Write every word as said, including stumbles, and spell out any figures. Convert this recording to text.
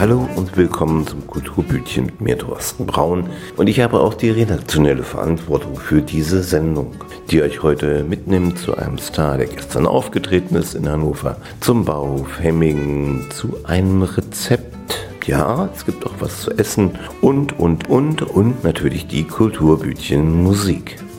Hallo und willkommen zum Kulturbütchen mit mir, Thorsten Braun. Und ich habe auch die redaktionelle Verantwortung für diese Sendung, die euch heute mitnimmt zu einem Star, der gestern aufgetreten ist in Hannover, zum Bau Hemmingen, zu einem Rezept. Ja, es gibt auch was zu essen und, und, und, und natürlich die Kulturbütchen Musik.